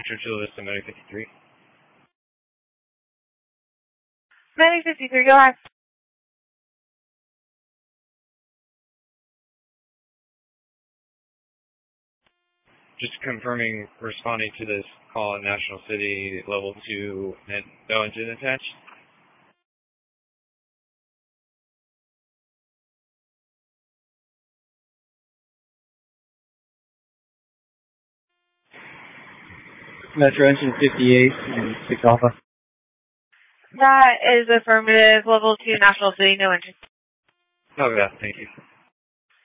Churchill, this is Medic 53. Medic 53, go ahead. Just confirming, responding to this call at National City, level 2, and no engine attached. Metro engine 58 and 6 Alpha. That is affirmative, level 2, National City, no engine. Oh yeah, thank you.